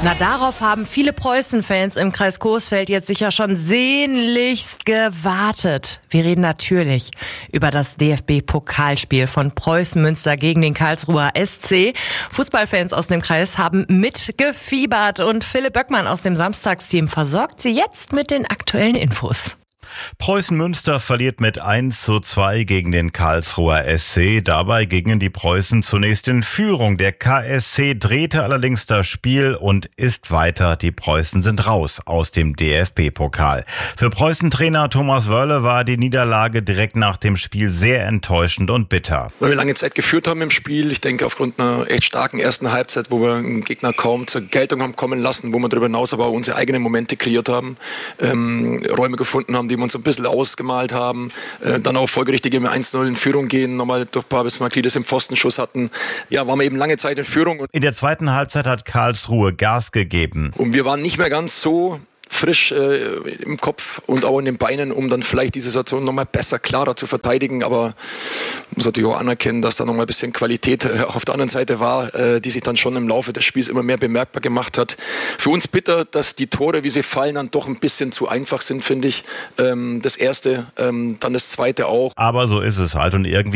Na, darauf haben viele Preußen-Fans im Kreis Coesfeld jetzt sicher schon sehnlichst gewartet. Wir reden natürlich über das DFB-Pokalspiel von Preußen Münster gegen den Karlsruher SC. Fußballfans aus dem Kreis haben mitgefiebert und Philipp Böckmann aus dem Samstagsteam versorgt sie jetzt mit den aktuellen Infos. Preußen Münster verliert mit 1:2 gegen den Karlsruher SC. Dabei gingen die Preußen zunächst in Führung. Der KSC drehte allerdings das Spiel und ist weiter. Die Preußen sind raus aus dem DFB-Pokal. Für Preußen-Trainer Thomas Wörle war die Niederlage direkt nach dem Spiel sehr enttäuschend und bitter. Weil wir lange Zeit geführt haben im Spiel. Ich denke, aufgrund einer echt starken ersten Halbzeit, wo wir den Gegner kaum zur Geltung haben kommen lassen, wo wir darüber hinaus aber auch unsere eigenen Momente kreiert haben, Räume gefunden haben, die wir uns ein bisschen ausgemalt haben, dann auch folgerichtig im 1:0 in Führung gehen, nochmal durch Babis Makridis im Pfostenschuss hatten. Ja, waren wir eben lange Zeit in Führung. In der zweiten Halbzeit hat Karlsruhe Gas gegeben. Und wir waren nicht mehr ganz so frisch im Kopf und auch in den Beinen, um dann vielleicht die Situation nochmal besser, klarer zu verteidigen. Aber man muss natürlich auch anerkennen, dass da nochmal ein bisschen Qualität auf der anderen Seite war, die sich dann schon im Laufe des Spiels immer mehr bemerkbar gemacht hat. Für uns bitter, dass die Tore, wie sie fallen, dann doch ein bisschen zu einfach sind, finde ich. Das erste, dann das zweite auch. Aber so ist es halt und irgendwie